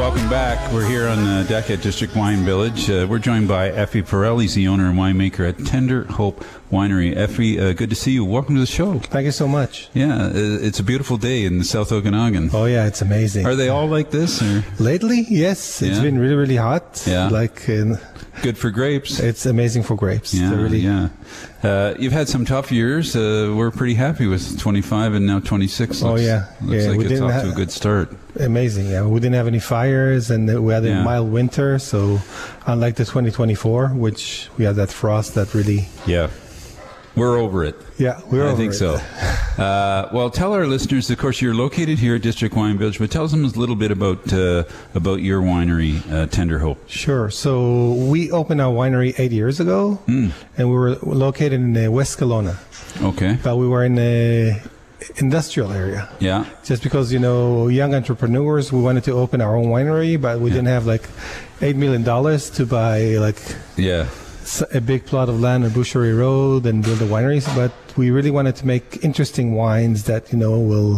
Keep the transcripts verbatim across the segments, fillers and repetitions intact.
welcome back. We're here on the deck at District Wine Village. Uh, we're joined by Effie Pirelli. He's the owner and winemaker at Tender Hope Winery. Effie, uh, good to see you. Welcome to the show. Thank you so much. Yeah, uh, it's a beautiful day in the South Okanagan. Oh, yeah, it's amazing. Are they all like this? Or? Lately, yes. It's Yeah. been really, really hot. Yeah. Like, uh, Good for grapes. it's amazing for grapes. Yeah, They're really, yeah. Uh, you've had some tough years. Uh, we're pretty happy with twenty-five and now twenty-six. Oh, Looks, yeah. Looks Yeah, like we it's didn't off to ha- a good start. Amazing, yeah. We didn't have any fires, and we had a Yeah. mild winter. So, unlike the twenty twenty-four, which we had that frost that really, Yeah. We're over it. yeah, we were I over think it. so. Uh, well, tell our listeners, of course, you're located here at District Wine Village, but tell them a little bit about uh, about your winery, uh, Tender Hope. Sure. So we opened our winery eight years ago, Mm. and we were located in uh, West Kelowna, Okay. but we were in a industrial area. Yeah. Just because, you know, young entrepreneurs, we wanted to open our own winery, but we Yeah. didn't have like eight million dollars to buy like Yeah. s- a big plot of land on Boucherie Road and build the wineries. But we really wanted to make interesting wines that, you know, will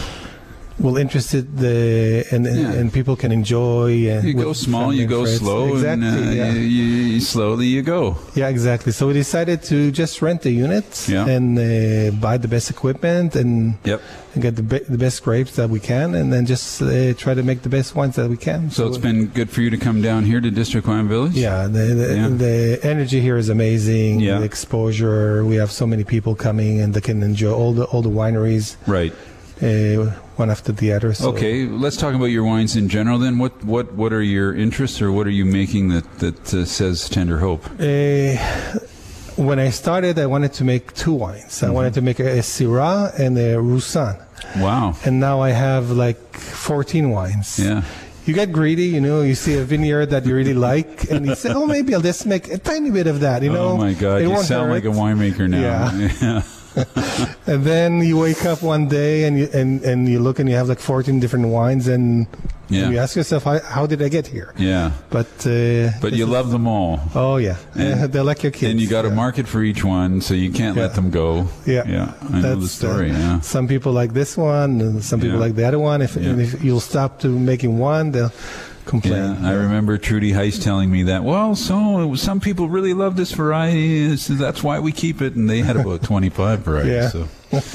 will interest it the and, and, Yeah. and people can enjoy. And You go with small, family you and go friends. slow, Exactly. and uh, yeah. you, you, slowly you go. Yeah, exactly. So we decided to just rent a unit Yeah. and uh, buy the best equipment and, Yep. and get the, be- the best grapes that we can, and then just uh, try to make the best wines that we can. So it's been good for you to come down here to District Wine Village? yeah, the the, Yeah. the energy here is amazing. Yeah. The exposure. We have so many people coming, and they can enjoy all the all the wineries Right. uh, one after the other. So. Okay, let's talk about your wines in general then. What what, what are your interests, or what are you making that, that uh, says Tender Hope? Uh, when I started, I wanted to make two wines. Mm-hmm. I wanted to make a, a Syrah and a Roussanne. Wow. And now I have like fourteen wines. Yeah. You get greedy, you know, you see a vineyard that you really like, and you say, oh, maybe I'll just make a tiny bit of that, you know. Oh my God, It you won't sound like hurt. a winemaker now. Yeah. Yeah. And then you wake up one day and you, and, and you look and you have like fourteen different wines, and, Yeah. and you ask yourself, how, how did I get here? Yeah. But uh, But you love them all. oh, yeah. And- They're like your kids. And you got a yeah. market for each one, so you can't let Yeah. them go. Yeah, Yeah. I know the That's, story, uh, yeah. Some people like this one, and some people Yeah. like the other one. If, Yeah. and if you'll stop to making one, they'll complain. Yeah, I remember Trudy Heist telling me that. Well, so some people really love this variety, so that's why we keep it. And they had about twenty-five varieties. Yeah. So.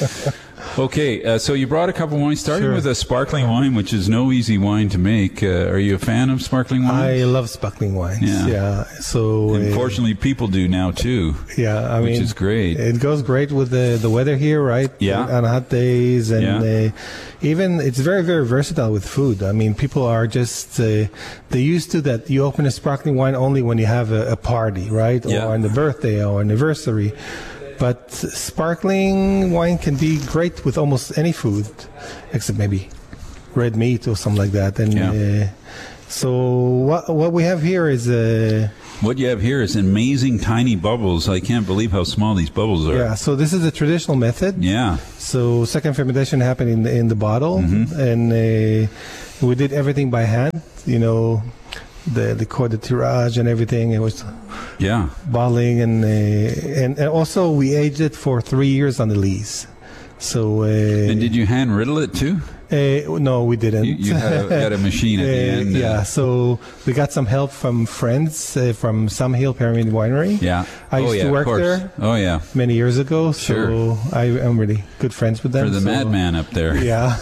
Okay, uh, so you brought a couple wines, starting Sure. with a sparkling wine, which is no easy wine to make. Uh, are you a fan of sparkling wine? I love sparkling wines. Yeah. Yeah. So uh, Unfortunately, people do now too, yeah, I which mean, is great. it goes great with the the weather here, right? Yeah. On hot days, and Yeah. uh, even it's very very versatile with food. I mean, people are just uh, they used to that you open a sparkling wine only when you have a, a party, right? Yeah. Or on the birthday or anniversary. But sparkling wine can be great with almost any food, except maybe red meat or something like that. And Yeah. uh, so what what we have here is uh, What you have here is amazing tiny bubbles. I can't believe how small these bubbles are. yeah. So this is a traditional method. Yeah. So second fermentation happened in the, in the bottle, Mm-hmm. and uh, we did everything by hand. You know, the the code, the tirage, and everything. It was Yeah. bottling, and uh, and and also we aged it for three years on the lees. So uh, And did you hand riddle it too? uh, no, we didn't. You, you had, a, had a machine at the Uh, end. uh, yeah, so we got some help from friends uh, from Some Hill Pyramid Winery. Yeah. I oh, used yeah, to of work course. there Oh, yeah. many years ago, so Sure. I am really good friends with them. For the so- madman up there. Yeah,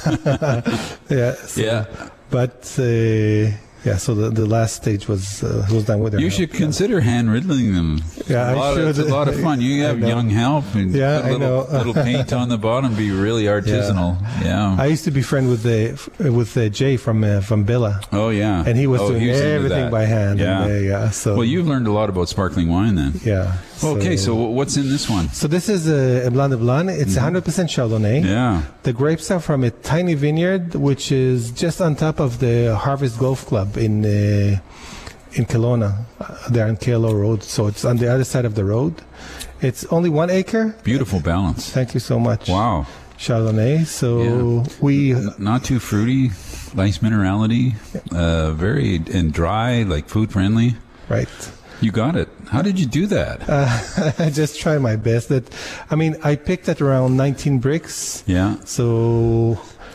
yeah, so- Yeah. But uh, yeah, so the, the last stage was uh, was done with their You help. should consider hand riddling them. Yeah, a I lot of, it's a should. lot of fun. You I have know. young help and Yeah, put a I little, know. little paint on the bottom, be really artisanal. Yeah. I used to be friend with the with uh, Jay from uh, from Billa, oh, yeah. and he was oh, doing he was into everything that. by hand. Yeah. And, uh, yeah. So Well, you've learned a lot about sparkling wine then. yeah. Okay, so what's in this one? So this is a, a Blanc de Blanc. It's one hundred percent Chardonnay. Yeah. The grapes are from a tiny vineyard, which is just on top of the Harvest Golf Club in uh, in Kelowna. Uh, there on K L O Road. So it's on the other side of the road. It's only one acre. Beautiful balance. Thank you so much. Wow. Chardonnay. So Yeah. we N- Not too fruity, nice minerality, uh, very and dry, like food friendly. right. You got it. How did you do that? Uh, I just try my best. That I mean, I picked at around nineteen bricks. yeah. So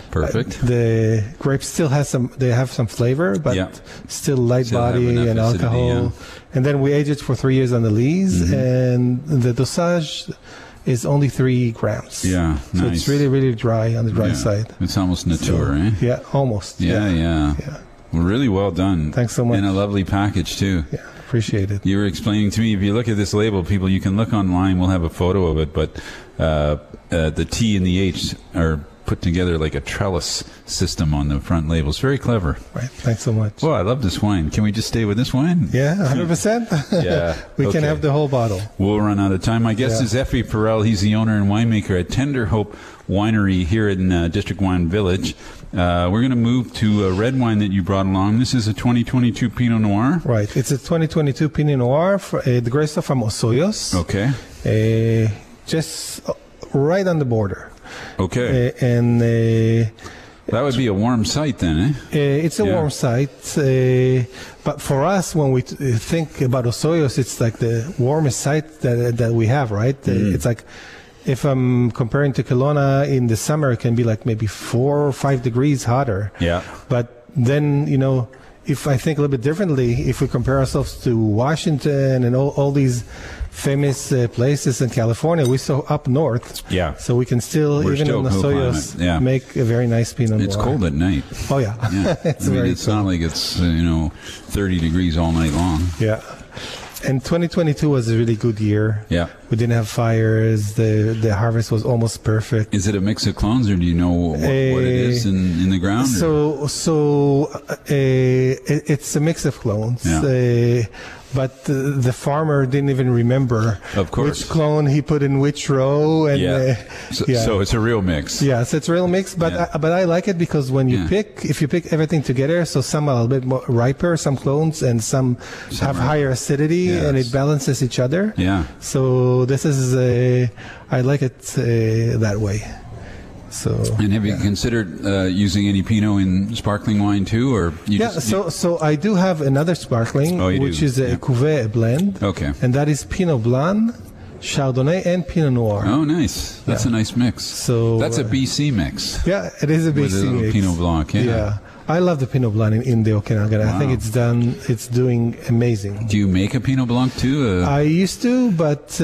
Perfect. Uh, the grape still has some, they have some flavor, but Yeah. still light Still have body enough and acidity, alcohol. yeah. And then we age it for three years on the lees, Mm-hmm. and the dosage is only three grams. Yeah, So nice. it's really, really dry on the dry Yeah. side. It's almost nature, eh? Yeah, almost. Yeah, yeah. Yeah. Well, really well done. Thanks so much. And a lovely package, too. Yeah, appreciate it. You were explaining to me, if you look at this label, people, you can look online, we'll have a photo of it, but uh, uh, the T and the H are put together like a trellis system on the front labels. Very clever. Right. Thanks so much. Well, I love this wine. Can we just stay with this wine? Yeah, one hundred percent. Yeah. We Okay. can have the whole bottle. We'll run out of time. My guest Yeah. is Effie Perel. He's the owner and winemaker at Tender Hope Winery here in uh, District Wine Village. Uh, we're going to move to a red wine that you brought along. This is a twenty twenty-two Pinot Noir. Right. It's a twenty twenty-two Pinot Noir, for, uh, the grapes are from Osoyos. Okay. Uh, just uh, right on the border. Okay. Uh, and uh, That would be a warm site then, eh? Uh, it's a Yeah. warm site, uh, but for us, when we t- think about Osoyos, it's like the warmest site that that we have, right? Uh, Mm-hmm. it's like, if I'm comparing to Kelowna, in the summer it can be like maybe four or five degrees hotter. Yeah. But then, you know, if I think a little bit differently, if we compare ourselves to Washington and all, all these famous uh, places in California, we're so up north. Yeah. So we can still, We're even still in cool Osoyos, climate, yeah. make a very nice Pinot Noir. It's cold at night. Oh yeah, Yeah. it's I mean, very it's cold. not like it's, uh, you know, thirty degrees all night long. Yeah. And twenty twenty-two was a really good year. Yeah. We didn't have fires. The the harvest was almost perfect. Is it a mix of clones, or do you know what, what it is in, in the ground? or- So so uh, it, it's a mix of clones. Yeah. Uh, but the, the farmer didn't even remember Of course. which clone he put in which row. And Yeah. uh, So, yeah. so it's a real mix. Yeah, so it's a real mix, but Yeah. I, but I like it because when you Yeah. pick, if you pick everything together, so some are a little bit more riper, some clones, and some, Some have are- higher acidity, and Yes. it balances each other. Yeah. So this is, uh, I like it uh, that way. So And have you considered uh, using any Pinot in sparkling wine too, or you yeah, just, so so I do have another sparkling, Oh, you which do? is a Yeah. cuvée blend, Okay. and that is Pinot Blanc, Chardonnay, and Pinot Noir. Oh, nice. That's Yeah. a nice mix. So That's a uh, B C mix. Yeah, it is a B With C a little mix. Pinot Blanc, yeah. I love the Pinot Blanc in, in the Okanagan. I think Wow. it's done. It's doing amazing. Do you make a Pinot Blanc too? Uh, I used to, but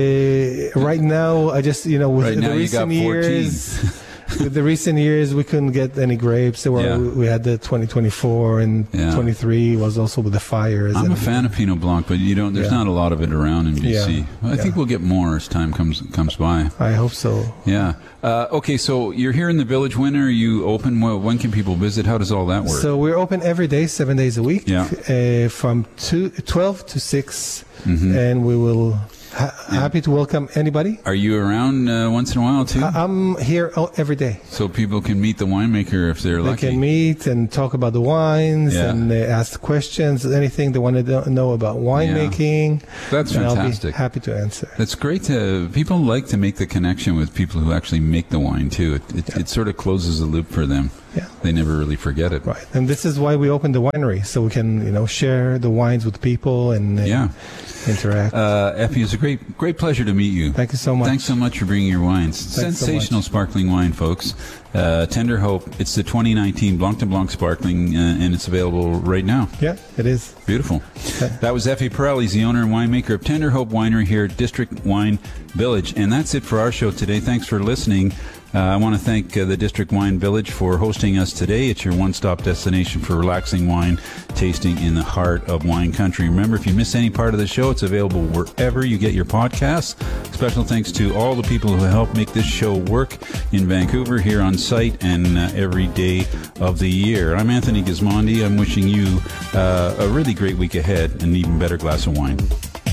uh, right now I just you know with Right the now you recent got fourteen. years. With the recent years, we couldn't get any grapes. There were, Yeah. we had the twenty twenty-four and Yeah. twenty-three was also with the fires. I'm and a fan of Pinot Blanc, but you don't. There's Yeah. not a lot of it around in B C. Yeah. I think Yeah. we'll get more as time comes comes by. I hope so. Yeah. Uh, okay, so you're here in the village. When are you open? Well, when can people visit? How does all that work? So we're open every day, seven days a week, Yeah. uh, from two, twelve to six, Mm-hmm. and we will ha- happy to welcome anybody. Are you around uh, once in a while too? I- I'm here all, every day. so people can meet the winemaker if they're They lucky. can meet and talk about the wines Yeah. and uh, ask questions, anything they want to know about winemaking. That's and fantastic. I'll be happy to answer. That's great. To people like to make the connection with people who actually make the wine too. It it, Yeah. it sort of closes the loop for them. Yeah. They never really forget it. Right, and this is why we opened the winery, so we can, you know, share the wines with people and uh, Yeah. interact. Uh, Effie, it's a great great pleasure to meet you. Thank you so much. Thanks so much for bringing your wines. so Sensational much. sparkling wine, folks. Uh, Tender Hope. It's the twenty nineteen Blanc de Blanc Sparkling, uh, and it's available right now. Yeah, it is. Beautiful. That was Effie Perel. He's the owner and winemaker of Tender Hope Winery here at District Wine Village. And that's it for our show today. Thanks for listening. Uh, I want to thank uh, the District Wine Village for hosting us today. It's your one-stop destination for relaxing wine tasting in the heart of wine country. Remember, if you miss any part of the show, it's available wherever you get your podcasts. Special thanks to all the people who help make this show work in Vancouver, here on site, and uh, every day of the year. I'm Anthony Gismondi. I'm wishing you uh, a really great week ahead and an even better glass of wine.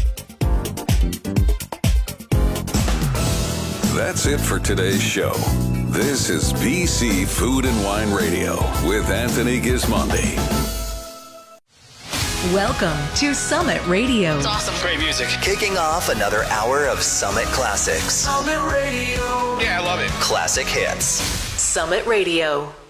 That's it for today's show. This is B C Food and Wine Radio with Anthony Gismondi. Welcome to Summit Radio. It's awesome. Great music. Kicking off another hour of Summit Classics. Summit Radio. Yeah, I love it. Classic hits. Summit Radio.